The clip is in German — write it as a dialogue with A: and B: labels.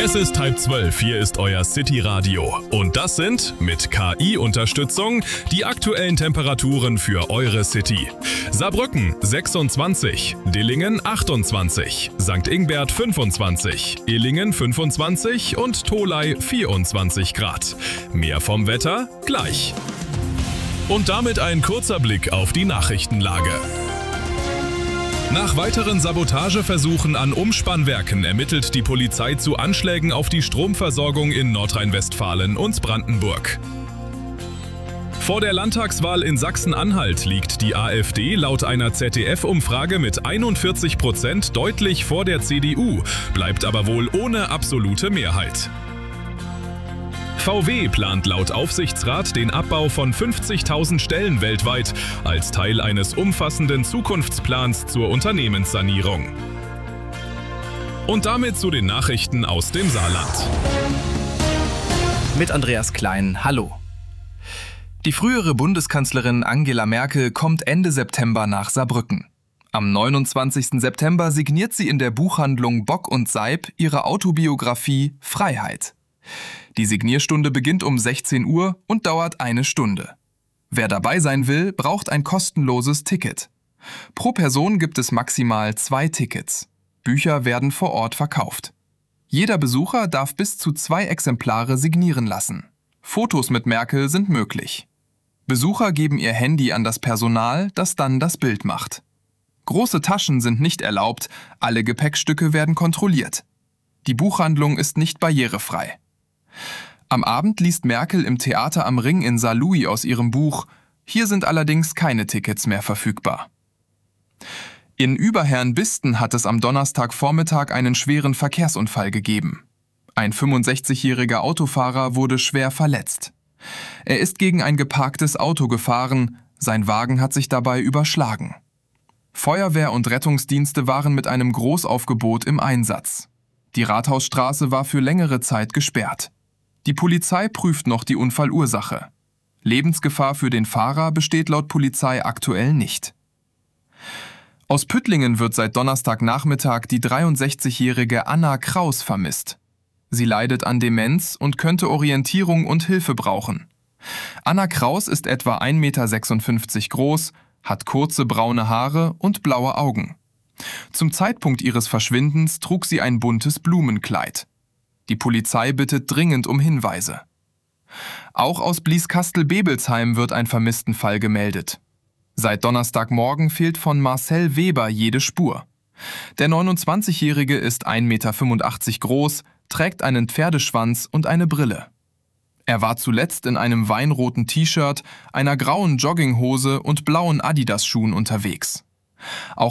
A: Es ist 11:30, hier ist euer City-Radio. Und das sind, mit KI-Unterstützung, die aktuellen Temperaturen für eure City. Saarbrücken 26, Dillingen 28, St. Ingbert 25, Illingen 25 und Tholey 24 Grad. Mehr vom Wetter gleich. Und damit ein kurzer Blick auf die Nachrichtenlage. Nach weiteren Sabotageversuchen an Umspannwerken ermittelt die Polizei zu Anschlägen auf die Stromversorgung in Nordrhein-Westfalen und Brandenburg. Vor der Landtagswahl in Sachsen-Anhalt liegt die AfD laut einer ZDF-Umfrage mit 41% deutlich vor der CDU, bleibt aber wohl ohne absolute Mehrheit. VW plant laut Aufsichtsrat den Abbau von 50.000 Stellen weltweit als Teil eines umfassenden Zukunftsplans zur Unternehmenssanierung. Und damit zu den Nachrichten aus dem Saarland.
B: Mit Andreas Klein, hallo. Die frühere Bundeskanzlerin Angela Merkel kommt Ende September nach Saarbrücken. Am 29. September signiert sie in der Buchhandlung Bock und Seib ihre Autobiografie Freiheit. Die Signierstunde beginnt um 16 Uhr und dauert 1 Stunde. Wer dabei sein will, braucht ein kostenloses Ticket. Pro Person gibt es maximal 2 Tickets. Bücher werden vor Ort verkauft. Jeder Besucher darf bis zu 2 Exemplare signieren lassen. Fotos mit Merkel sind möglich. Besucher geben ihr Handy an das Personal, das dann das Bild macht. Große Taschen sind nicht erlaubt, alle Gepäckstücke werden kontrolliert. Die Buchhandlung ist nicht barrierefrei. Am Abend liest Merkel im Theater am Ring in Saarlouis aus ihrem Buch. Hier sind allerdings keine Tickets mehr verfügbar. In Überherrnbisten hat es am Donnerstagvormittag einen schweren Verkehrsunfall gegeben. Ein 65-jähriger Autofahrer wurde schwer verletzt. Er ist gegen ein geparktes Auto gefahren, sein Wagen hat sich dabei überschlagen. Feuerwehr und Rettungsdienste waren mit einem Großaufgebot im Einsatz. Die Rathausstraße war für längere Zeit gesperrt. Die Polizei prüft noch die Unfallursache. Lebensgefahr für den Fahrer besteht laut Polizei aktuell nicht. Aus Püttlingen wird seit Donnerstagnachmittag die 63-jährige Anna Kraus vermisst. Sie leidet an Demenz und könnte Orientierung und Hilfe brauchen. Anna Kraus ist etwa 1,56 Meter groß, hat kurze braune Haare und blaue Augen. Zum Zeitpunkt ihres Verschwindens trug sie ein buntes Blumenkleid. Die Polizei bittet dringend um Hinweise. Auch aus Blieskastel-Bebelsheim wird ein Vermisstenfall gemeldet. Seit Donnerstagmorgen fehlt von Marcel Weber jede Spur. Der 29-Jährige ist 1,85 Meter groß, trägt einen Pferdeschwanz und eine Brille. Er war zuletzt in einem weinroten T-Shirt, einer grauen Jogginghose und blauen Adidas-Schuhen unterwegs. Auch